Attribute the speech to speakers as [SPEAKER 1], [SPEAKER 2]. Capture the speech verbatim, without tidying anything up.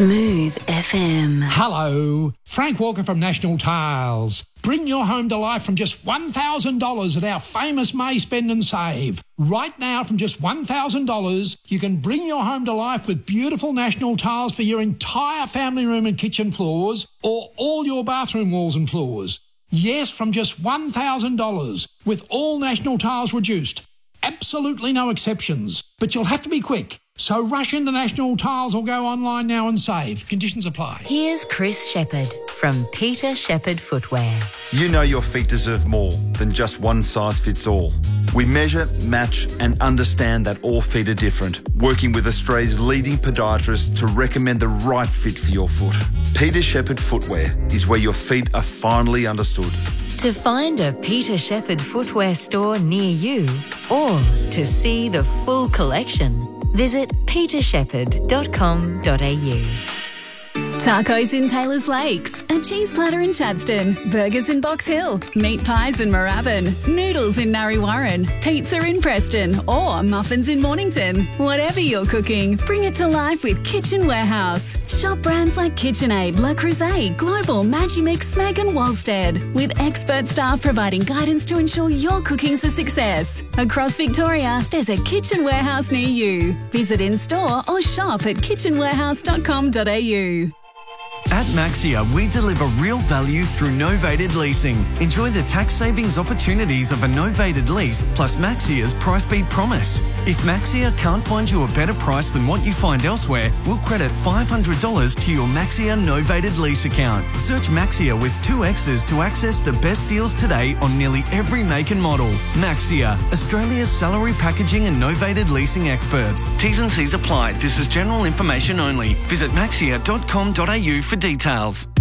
[SPEAKER 1] Smooth F M.
[SPEAKER 2] Hello, Frank Walker from National Tiles. Bring your home to life from just one thousand dollars at our famous May Spend and Save. Right now, from just one thousand dollars, you can bring your home to life with beautiful National Tiles for your entire family room and kitchen floors, or all your bathroom walls and floors. Yes, from just one thousand dollars, with all National Tiles reduced. Absolutely no exceptions, but you'll have to be quick. So rush into National Tiles or go online now and save. Conditions apply.
[SPEAKER 1] Here's Chris Shepherd from Peter Shepherd Footwear.
[SPEAKER 3] You know your feet deserve more than just one size fits all. We measure, match and understand that all feet are different, working with Australia's leading podiatrists to recommend the right fit for your foot. Peter Shepherd Footwear is where your feet are finally understood.
[SPEAKER 1] To find a Peter Shepherd Footwear store near you, or to see the full collection, visit peter shepherd dot com dot a u.
[SPEAKER 4] Tacos in Taylor's Lakes, a cheese platter in Chadstone, burgers in Box Hill, meat pies in Moorabbin, noodles in Narre Warren, pizza in Preston, or muffins in Mornington. Whatever you're cooking, bring it to life with Kitchen Warehouse. Shop brands like KitchenAid, Le Creuset, Global, Magimix, Smeg and Wolstead, with expert staff providing guidance to ensure your cooking's a success. Across Victoria, there's a Kitchen Warehouse near you. Visit in-store or shop at kitchen warehouse dot com dot a u.
[SPEAKER 5] At Maxia, we deliver real value through novated leasing. Enjoy the tax savings opportunities of a novated lease plus Maxia's price beat promise. If Maxia can't find you a better price than what you find elsewhere, we'll credit five hundred dollars to your Maxia novated lease account. Search Maxia with two X's to access the best deals today on nearly every make and model. Maxia, Australia's salary packaging and novated leasing experts. T's and C's apply. This is general information only. Visit maxia dot com dot a u for details.